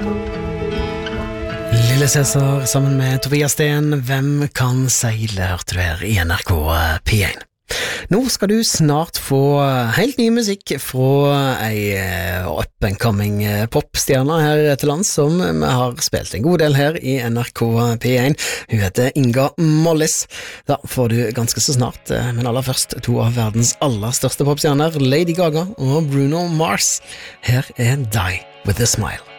Lille Cæsar sammen med Tobias Sten, Hvem kan seile, hørte du her i NRK P1. Nå skal du snart få helt ny musikk fra ei up-and-coming popstjerne her til lands som vi har spilt en god del her i NRK P1. Hun heter Inga Mollis. Da får du ganske så snart, men aller først to av verdens aller største popstjerner, Lady Gaga og Bruno Mars. Her er Die With A Smile.